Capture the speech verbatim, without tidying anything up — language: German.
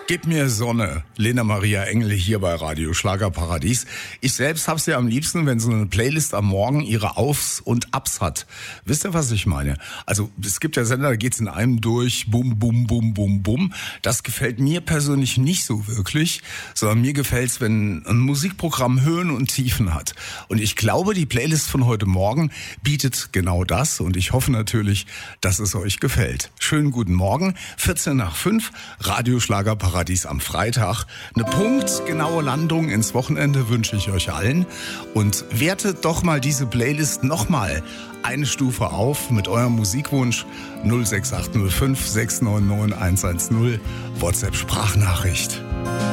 Gib mir Sonne, Lena Maria Engel hier bei Radio Schlagerparadies. Ich selbst hab's ja am liebsten, wenn so eine Playlist am Morgen ihre Aufs und Abs hat. Wisst ihr, was ich meine? Also es gibt ja Sender, da geht's in einem durch, bum, bum, bum, bum, bum. Das gefällt mir persönlich nicht so wirklich, sondern mir gefällt's, wenn ein Musikprogramm Höhen und Tiefen hat. Und ich glaube, die Playlist von heute Morgen bietet genau das und ich hoffe natürlich, dass es euch gefällt. Schönen guten Morgen, vierzehn nach fünf, Radio Schlagerparadies. Paradies am Freitag. Eine punktgenaue Landung ins Wochenende wünsche ich euch allen. Und wertet doch mal diese Playlist nochmal eine Stufe auf mit eurem Musikwunsch null sechs acht null fünf sechs neun neun eins eins null. WhatsApp-Sprachnachricht.